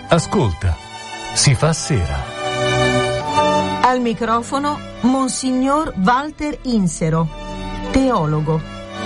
Ascolta, si fa sera. Al microfono Monsignor Walter Insero, teologo.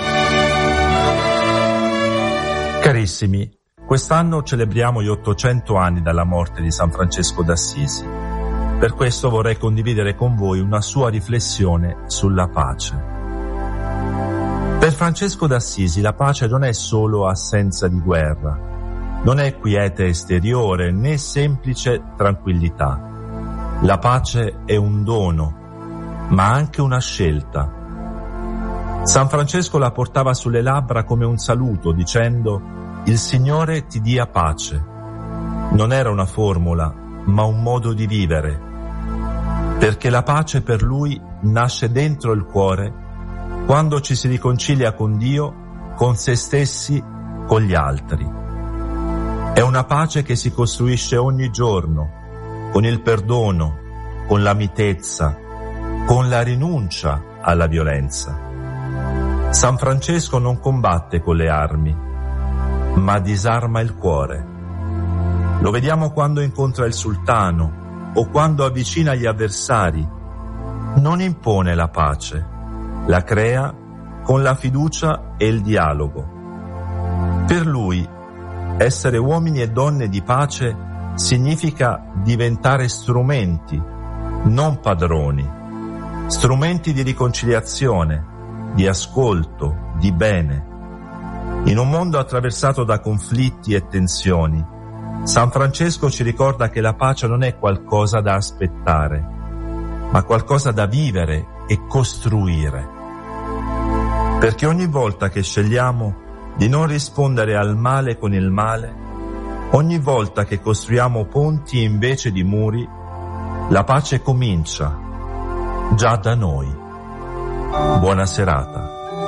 Carissimi, quest'anno celebriamo gli 800 anni dalla morte di San Francesco d'Assisi. Per questo vorrei condividere con voi una sua riflessione sulla pace. Per Francesco d'Assisi la pace non è solo assenza di guerra, non è quiete esteriore né semplice tranquillità. La pace è un dono, ma anche una scelta. San Francesco la portava sulle labbra come un saluto, dicendo: «Il Signore ti dia pace». Non era una formula, ma un modo di vivere, perché la pace per lui nasce dentro il cuore quando ci si riconcilia con Dio, con se stessi, con gli altri. È una pace che si costruisce ogni giorno, con il perdono, con la mitezza, con la rinuncia alla violenza. San Francesco non combatte con le armi, ma disarma il cuore. Lo vediamo quando incontra il sultano o quando avvicina gli avversari. Non impone la pace, la crea con la fiducia e il dialogo. Per lui, essere uomini e donne di pace significa diventare strumenti, non padroni, strumenti di riconciliazione, di ascolto, di bene. In un mondo attraversato da conflitti e tensioni, San Francesco ci ricorda che la pace non è qualcosa da aspettare, ma qualcosa da vivere e costruire. Perché ogni volta che scegliamo di non rispondere al male con il male, ogni volta che costruiamo ponti invece di muri, la pace comincia già da noi. Buona serata.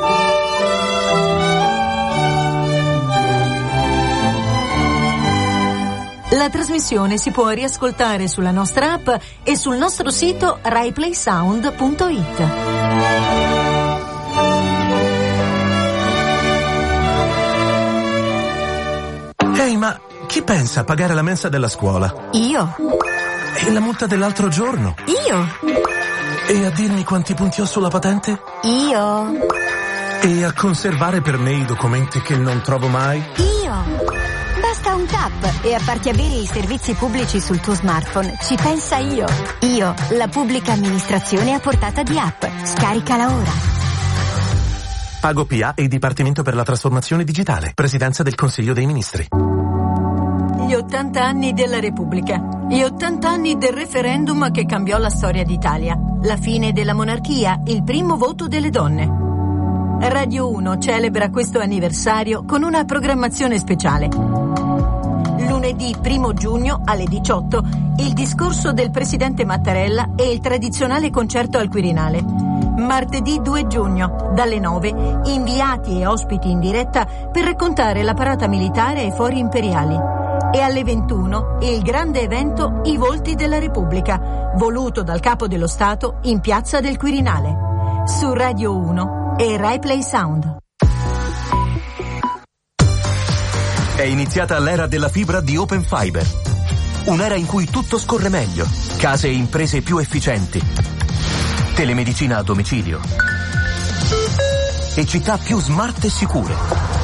La trasmissione si può riascoltare sulla nostra app e sul nostro sito raiplaysound.it. Ehi, ma chi pensa a pagare la mensa della scuola? Io. E la multa dell'altro giorno? Io. E a dirmi quanti punti ho sulla patente? Io. E a conservare per me i documenti che non trovo mai? Io. Basta un tap e a farti avere i servizi pubblici sul tuo smartphone. Ci pensa Io. Io, la pubblica amministrazione a portata di app. Scaricala ora. Pago PA e Dipartimento per la Trasformazione Digitale. Presidenza del Consiglio dei Ministri. Gli 80 anni della Repubblica. Gli 80 anni del referendum che cambiò la storia d'Italia. La fine della monarchia, il primo voto delle donne. Radio 1 celebra questo anniversario con una programmazione speciale. Lunedì 1 giugno alle 18 il discorso del presidente Mattarella e il tradizionale concerto al Quirinale. Martedì 2 giugno dalle 9 inviati e ospiti in diretta per raccontare la parata militare ai fori imperiali. E alle 21 il grande evento I Volti della Repubblica, voluto dal Capo dello Stato in Piazza del Quirinale. Su Radio 1 e Rai Play Sound. È iniziata l'era della fibra di Open Fiber. Un'era in cui tutto scorre meglio, case e imprese più efficienti, telemedicina a domicilio e città più smart e sicure.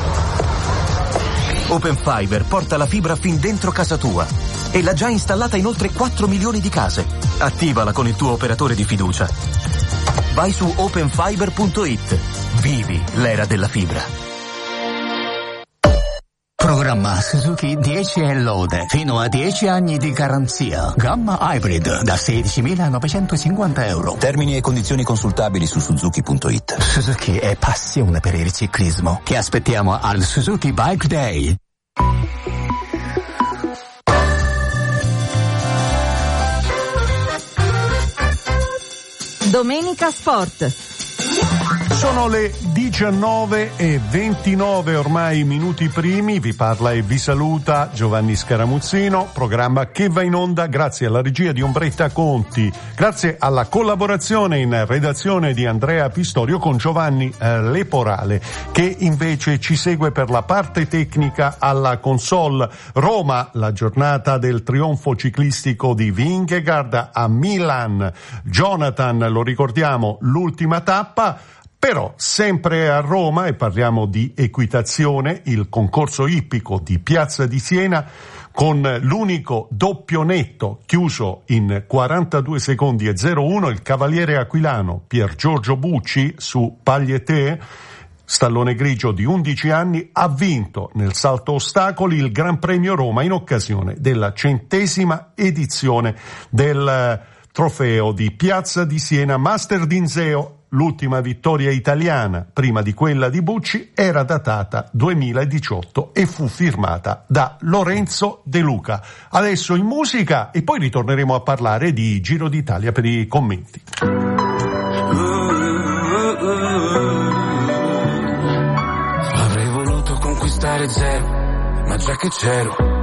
Open Fiber porta la fibra fin dentro casa tua e l'ha già installata in oltre 4 milioni di case. Attivala con il tuo operatore di fiducia. Vai su openfiber.it. Vivi l'era della fibra. Programma Suzuki 10 e lode, fino a 10 anni di garanzia. Gamma Hybrid da 16.950 euro. Termini e condizioni consultabili su Suzuki.it. Suzuki è passione per il ciclismo. Ti aspettiamo al Suzuki Bike Day. Domenica Sport. Sono le 19:29 ormai minuti primi, vi parla e vi saluta Giovanni Scaramuzzino, programma che va in onda grazie alla regia di Ombretta Conti, grazie alla collaborazione in redazione di Andrea Pistorio con Giovanni Leporale, che invece ci segue per la parte tecnica alla console. Roma, la giornata del trionfo ciclistico di Vingegaard, a Milan Jonathan, lo ricordiamo, l'ultima tappa. Però sempre a Roma, e parliamo di equitazione, il concorso ippico di Piazza di Siena con l'unico doppio netto chiuso in 42 secondi e 01, il cavaliere aquilano Pier Giorgio Bucci su Paglietté, stallone grigio di 11 anni, ha vinto nel salto ostacoli il Gran Premio Roma in occasione della 100ª edizione del trofeo di Piazza di Siena Master d'Inzeo. L'ultima vittoria italiana, prima di quella di Bucci, era datata 2018 e fu firmata da Lorenzo De Luca. Adesso in musica e poi ritorneremo a parlare di Giro d'Italia per i commenti. Avrei voluto conquistare zero, ma già che c'ero